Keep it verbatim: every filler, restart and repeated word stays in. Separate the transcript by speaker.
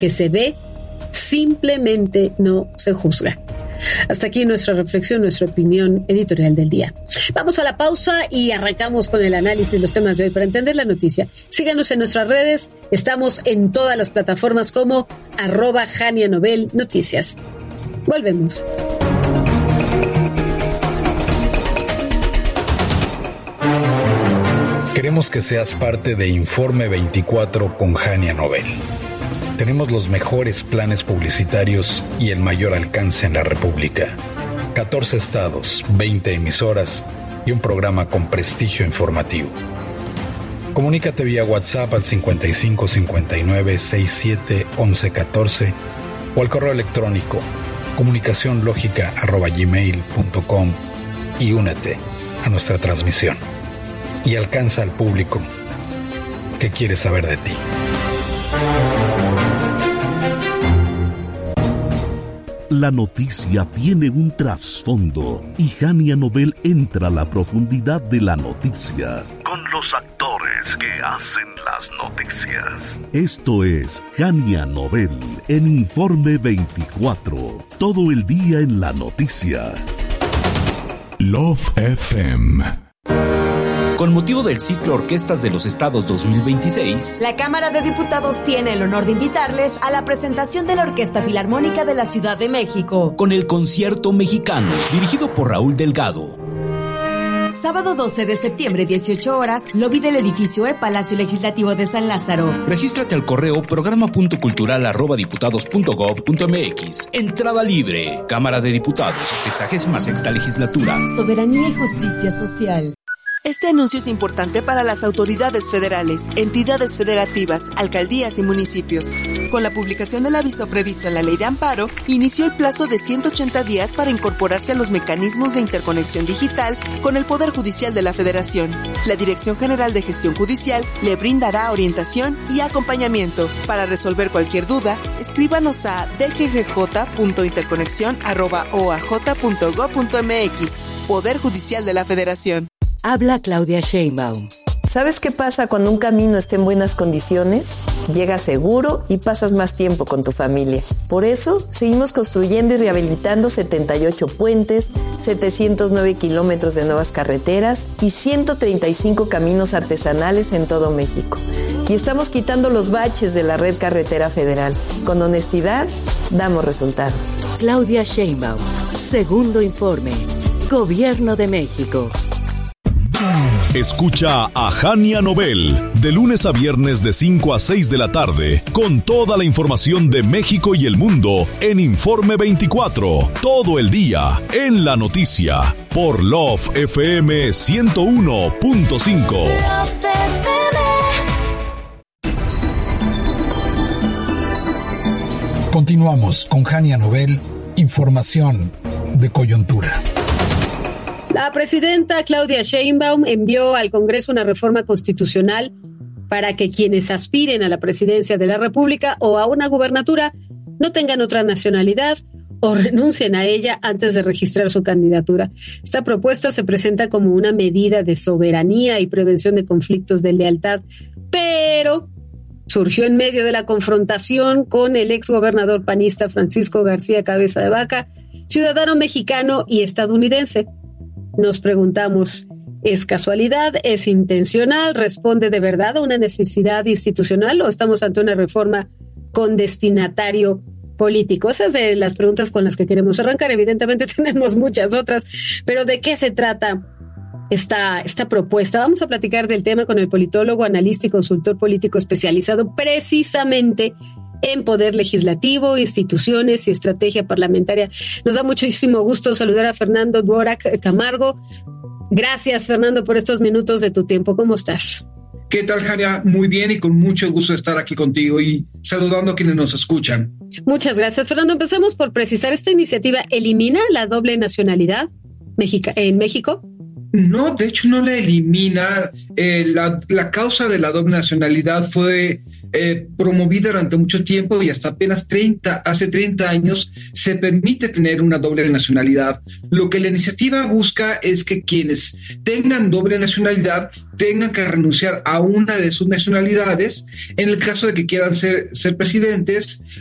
Speaker 1: que se ve simplemente no se juzga. Hasta aquí nuestra reflexión, nuestra opinión editorial del día. Vamos a la pausa y arrancamos con el análisis de los temas de hoy. Para entender la noticia, síganos en nuestras redes. Estamos en todas las plataformas como arroba Jania Nobel Noticias. Volvemos.
Speaker 2: Queremos que seas parte de Informe veinticuatro con Jania Nobel. Tenemos los mejores planes publicitarios y el mayor alcance en la República. catorce estados, veinte emisoras y un programa con prestigio informativo. Comunícate vía WhatsApp al cincuenta y cinco cincuenta y nueve sesenta y siete once catorce o al correo electrónico comunicacionlógica arroba gmail punto com y únete a nuestra transmisión. Y alcanza al público que quiere saber de ti.
Speaker 3: La noticia tiene un trasfondo y Jania Nobel entra a la profundidad de la noticia.
Speaker 4: Con los actores que hacen las noticias.
Speaker 3: Esto es Jania Nobel en Informe veinticuatro. Todo el día en la noticia.
Speaker 5: Love F M.
Speaker 6: Con motivo del ciclo Orquestas de los Estados dos mil veintiséis,
Speaker 7: la Cámara de Diputados tiene el honor de invitarles a la presentación de la Orquesta Filarmónica de la Ciudad de México,
Speaker 6: con el Concierto Mexicano, dirigido por Raúl Delgado.
Speaker 7: Sábado doce de septiembre, dieciocho horas, lobby del edificio E, Palacio Legislativo de San Lázaro.
Speaker 6: Regístrate al correo programa punto cultural arroba diputados punto gob punto mx. Entrada libre. Cámara de Diputados, sexagésima sexta legislatura.
Speaker 7: Soberanía y justicia social.
Speaker 8: Este anuncio es importante para las autoridades federales, entidades federativas, alcaldías y municipios. Con la publicación del aviso previsto en la Ley de Amparo, inició el plazo de ciento ochenta días para incorporarse a los mecanismos de interconexión digital con el Poder Judicial de la Federación. La Dirección General de Gestión Judicial le brindará orientación y acompañamiento. Para resolver cualquier duda, escríbanos a d g g j punto interconexión arroba o a j punto gob punto mx. Poder Judicial de la Federación.
Speaker 9: Habla Claudia Sheinbaum.
Speaker 10: ¿Sabes qué pasa cuando un camino está en buenas condiciones? Llegas seguro y pasas más tiempo con tu familia. Por eso, seguimos construyendo y rehabilitando setenta y ocho puentes, setecientos nueve kilómetros de nuevas carreteras y ciento treinta y cinco caminos artesanales en todo México. Y estamos quitando los baches de la red carretera federal. Con honestidad, damos resultados.
Speaker 9: Claudia Sheinbaum. Segundo informe. Gobierno de México.
Speaker 5: Escucha a Jania Nobel de lunes a viernes de cinco a seis de la tarde con toda la información de México y el mundo en Informe veinticuatro. Todo el día en la noticia por Love F M ciento uno punto cinco.
Speaker 2: Continuamos con Jania Nobel, información de coyuntura.
Speaker 1: La presidenta Claudia Sheinbaum envió al Congreso una reforma constitucional para que quienes aspiren a la presidencia de la República o a una gubernatura no tengan otra nacionalidad o renuncien a ella antes de registrar su candidatura. Esta propuesta se presenta como una medida de soberanía y prevención de conflictos de lealtad, pero surgió en medio de la confrontación con el exgobernador panista Francisco García Cabeza de Vaca, ciudadano mexicano y estadounidense. Nos preguntamos, ¿es casualidad? ¿Es intencional? ¿Responde de verdad a una necesidad institucional o estamos ante una reforma con destinatario político? Esas son de las preguntas con las que queremos arrancar. Evidentemente tenemos muchas otras, pero ¿de qué se trata esta, esta propuesta? Vamos a platicar del tema con el politólogo, analista y consultor político especializado precisamente en poder legislativo, instituciones y estrategia parlamentaria. Nos da muchísimo gusto saludar a Fernando Dvorak Camargo. Gracias, Fernando, por estos minutos de tu tiempo. ¿Cómo estás?
Speaker 11: ¿Qué tal, Jania? Muy bien y con mucho gusto estar aquí contigo y saludando a quienes nos escuchan.
Speaker 1: Muchas gracias, Fernando. Empecemos por precisar, ¿esta iniciativa elimina la doble nacionalidad en México?
Speaker 11: No, de hecho no la elimina. Eh, la, la causa de la doble nacionalidad fue eh, promovida durante mucho tiempo y hasta apenas treinta, hace treinta años se permite tener una doble nacionalidad. Lo que la iniciativa busca es que quienes tengan doble nacionalidad tengan que renunciar a una de sus nacionalidades en el caso de que quieran ser, ser presidentes